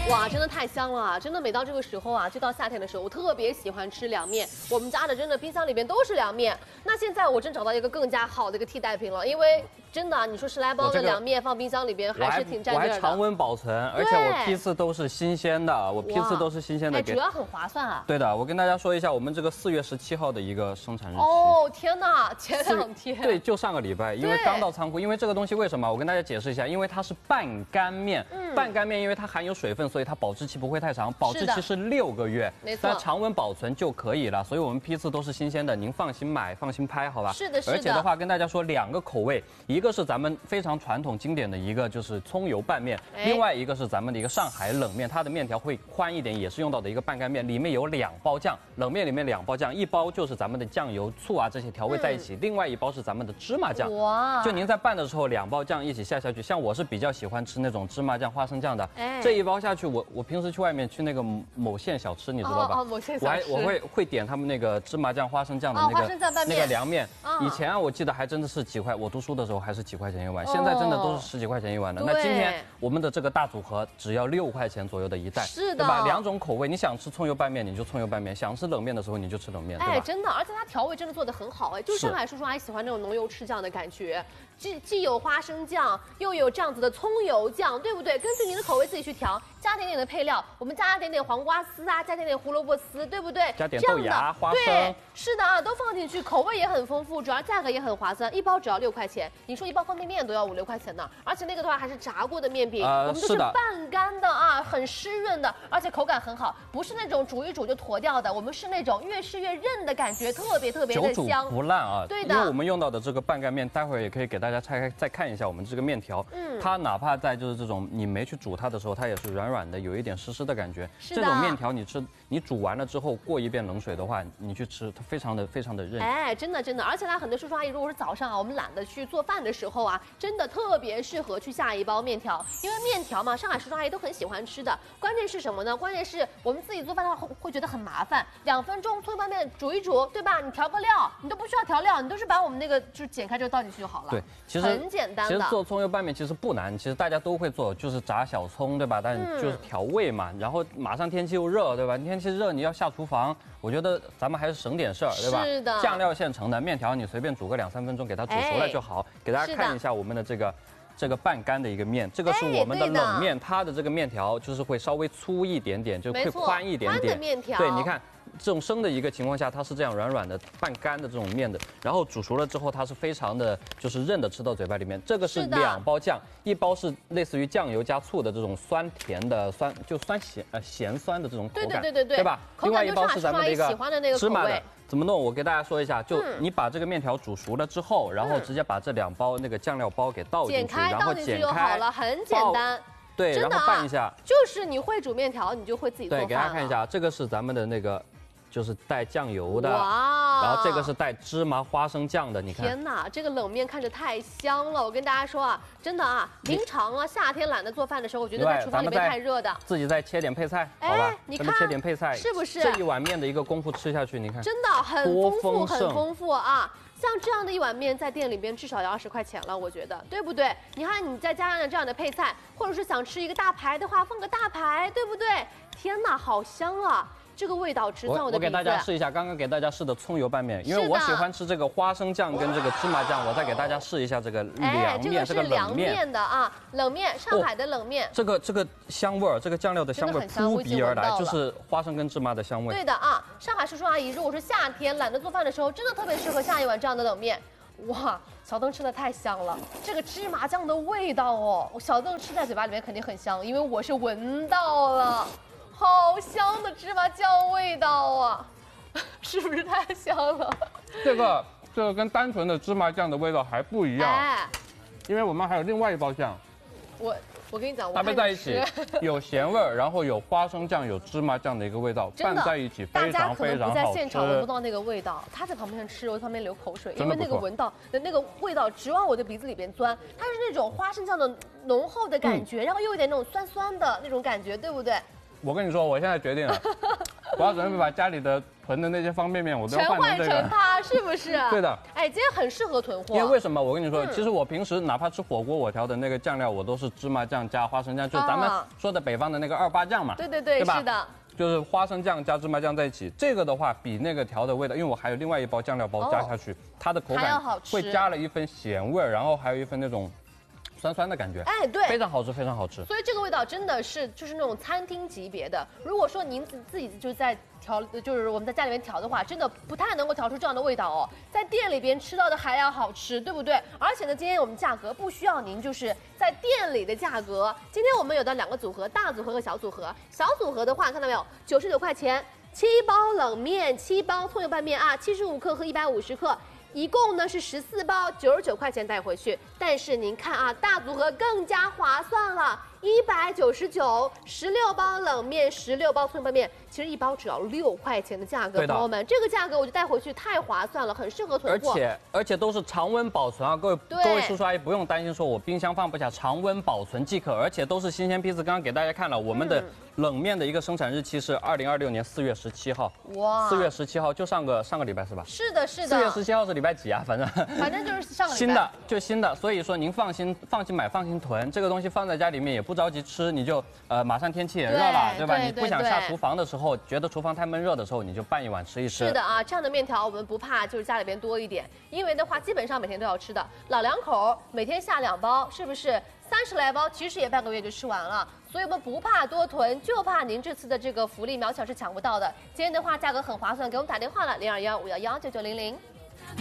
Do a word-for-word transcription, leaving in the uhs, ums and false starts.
哇，真的太香了啊！真的每到这个时候啊，就到夏天的时候，我特别喜欢吃凉面。我们家的真的冰箱里边都是凉面。那现在我真找到一个更加好的一个替代品了，因为真的、啊，你说十来包的凉面放冰箱里边还是挺占地儿的。 我还常温保存，而且我批次都是新鲜的，我批次都是新鲜的。 哎，主要很划算啊。 对的，我跟大家说一下，我们这个四月十七号的一个生产日期。 哦，天哪，前两天。 对，就上个礼拜，因为刚到仓库，因为这个东西为什么？我跟大家解释一下，因为它是半干面，嗯、半干面因为它含有水分，所以它保质期不会太长，保质期是六个月， 没错， 但常温保存就可以了。所以我们批次都是新鲜的，您放心买，放心拍，好吧？ 是的，是的。 而且的话，跟大家说两个口味，一个是咱们非常传统经典的一个就是葱油拌面，哎、另外一个是咱们的一个上海冷面，它的面条会宽一点，也是用到的一个半干面，里面有两包酱，冷面里面两包酱，一包就是咱们的酱油、醋啊这些调味在一起，嗯、另外一包是咱们的芝麻酱。哇！就您在拌的时候，两包酱一起下下去，像我是比较喜欢吃那种芝麻酱、花生酱的，哎、这一包下去，我我平时去外面去那个某县小吃，你知道吧？ 哦，某县小吃。 我还我会会点他们那个芝麻酱、花生酱的那个、 哦、 那个凉面。哦、以前啊，我记得还真的是几块，我读书的时候还是几块钱一碗，哦、现在真的都是十几块钱一碗的。那今天我们的这个大组合只要六块钱左右的一袋， 是的， 对吧？两种口味，你想吃葱油拌面你就葱油拌面，想吃冷面的时候你就吃冷面，对吧？ 哎，真的，而且它调味真的做得很好，哎，就是上海叔叔阿姨喜欢那种浓油赤酱的感觉，既既有花生酱，又有这样子的葱油酱，对不对？根据您的口味自己去调，加点点的配料，我们加点点黄瓜丝啊，加点点胡萝卜丝，对不对？ 加点豆芽、花生， 对，是的啊，都放进去，口味也很丰富，主要价格也很划算，一包只要六块钱。你说一包方便面都要五六块钱呢，而且那个的话还是炸过的面饼，呃、我们都是半干的啊，很湿润的，而且口感很好，不是那种煮一煮就坨掉的，我们是那种越吃越韧的感觉，特别特别的香， 久煮不烂啊。 对的， 因为我们用到的这个半干面，待会儿也可以给大家拆开再看一下我们这个面条，嗯，它哪怕在就是这种你没去煮它的时候，它也是软软的，有一点湿湿的感觉。 是的， 这种面条你吃，你煮完了之后过一遍冷水的话，你去吃，它非常的非常的韧。 哎，真的真的，而且呢，很多叔叔阿姨如果是早上啊，我们懒得去做饭的时候啊，真的特别适合去下一包面条，因为面条嘛，上海叔叔阿姨都很喜欢吃的。关键是什么呢？关键是我们自己做饭的话会会觉得很麻烦，两分钟葱油拌面煮一煮，对吧？你调个料，你都不需要调料，你都是把我们那个就是剪开之后倒进去就好了。 对，其实很简单的。 其实做葱油拌面其实不难，其实大家都会做，就是炸小葱，对吧？但就是调味嘛。嗯、然后马上天气又热，对吧？天气热你要下厨房，我觉得咱们还是省点事儿，对吧？ 是的。 酱料现成的，面条你随便煮个两三分钟给它煮熟了就好。哎、给大家看一下我们的这个。这个半干的一个面，这个是我们的冷面，它的这个面条就是会稍微粗一点点，就会宽一点点。 宽的面条。 对，你看这种生的一个情况下，它是这样软软的半干的这种面的，然后煮熟了之后，它是非常的就是韧的吃到嘴巴里面。这个是两包酱，一包是类似于酱油加醋的这种酸甜的酸，就酸咸呃咸酸的这种口感， 对对对对对， 对吧？另外一包是咱们的一个芝麻的。怎么弄？我给大家说一下，就你把这个面条煮熟了之后，然后直接把这两包那个酱料包给倒进去，然后剪开就好了，很简单。 对，然后拌一下。 就是你会煮面条，你就会自己做饭了。 对，给大家看一下，这个是咱们的那个。就是带酱油的，哇！然后这个是带芝麻花生酱的，你看。 天哪，这个冷面看着太香了！我跟大家说啊，真的啊，平常啊夏天懒得做饭的时候，我觉得在厨房里面太热的， 自己再切点配菜，好吧？ 你看， 切点配菜， 是不是？ 这一碗面的一个功夫吃下去，你看， 真的很丰富，很丰富啊！像这样的一碗面，在店里边至少要二十块钱了，我觉得，对不对？你看，你再加上这样的配菜，或者是想吃一个大排的话，放个大排，对不对？天哪，好香啊！这个味道直钻我的鼻子。我给大家试一下，刚刚给大家试的葱油拌面，因为我喜欢吃这个花生酱跟这个芝麻酱，我再给大家试一下这个凉面， 哎、这个是凉面的啊，冷面，上海的冷面。 哦、这个这个香味儿，这个酱料的香味儿扑鼻而来，就是花生跟芝麻的香味。 对的啊，上海叔叔阿姨，如果是夏天懒得做饭的时候，真的特别适合下一碗这样的冷面。哇，小邓吃的太香了，这个芝麻酱的味道哦，我小邓吃在嘴巴里面肯定很香，因为我是闻到了。好香的芝麻酱味道啊，是不是太香了？ 这个这个跟单纯的芝麻酱的味道还不一样，哎、因为我们还有另外一包酱。 我我跟你讲， 搭配在一起有咸味儿，然后有花生酱、有芝麻酱的一个味道，拌在一起非常非常好吃。大家可能不在现场闻不到那个味道，他在旁边吃，我在旁边流口水，因为那个闻到的那个味道直往我的鼻子里边钻。它是那种花生酱的浓厚的感觉，嗯、然后又有点那种酸酸的那种感觉，对不对？ 我跟你说，我现在决定了，我要准备把家里的囤的那些方便面，我都要全换换成这个。 成它，是不是？ 对的。 哎，今天很适合囤货。 因为为什么？我跟你说， 嗯、 其实我平时哪怕吃火锅，我调的那个酱料，我都是芝麻酱加花生酱，就是咱们说的北方的那个二八酱嘛。 对对对， 对吧？ 是的。 就是花生酱加芝麻酱在一起，这个的话比那个调的味道，因为我还有另外一包酱料包加下去，哦、它的口感会加了一分咸味，然后还有一分那种酸酸的感觉。 哎，对， 非常好吃，非常好吃。 所以这个味道真的是就是那种餐厅级别的。如果说您自自己就是在调，就是我们在家里面调的话，真的不太能够调出这样的味道哦。在店里边吃到的还要好吃，对不对？而且呢，今天我们价格不需要您就是在店里的价格。今天我们有的两个组合，大组合和小组合。小组合的话，看到没有，九十九块钱，七包冷面，七包葱油拌面啊，七十五克和一百五十克。一共呢是十四包，九十九块钱带回去。但是您看啊，大组合更加划算了，一百九十九，十六包冷面，十六包葱油拌面，其实一包只要六块钱的价格，朋友们，这个价格我就带回去太划算了，很适合囤货。 而且而且都是常温保存啊，各位各位叔叔阿姨不用担心说我冰箱放不下，常温保存即可，而且都是新鲜批次。刚刚给大家看了我们的冷面的一个生产日期是二零二六年四月十七号。哇，四月十七号就上个上个礼拜是吧？ 是的，是的。 四月十七号是礼拜几啊？反正反正就是上个礼拜。 新的就新的，所以说您放心放心买，放心囤，这个东西放在家里面也不着急吃，你就呃马上天气也热了， 对, 对吧？对对对，你不想下厨房的时候，觉得厨房太闷热的时候，你就拌一碗吃一吃。 是的啊，这样的面条我们不怕，就是家里边多一点，因为的话基本上每天都要吃的，老两口每天下两包，是不是？三十来包其实也半个月就吃完了，所以我们不怕多囤，就怕您这次的这个福利秒抢是抢不到的。今天的话价格很划算，给我们打电话了零二幺五幺幺九九零零。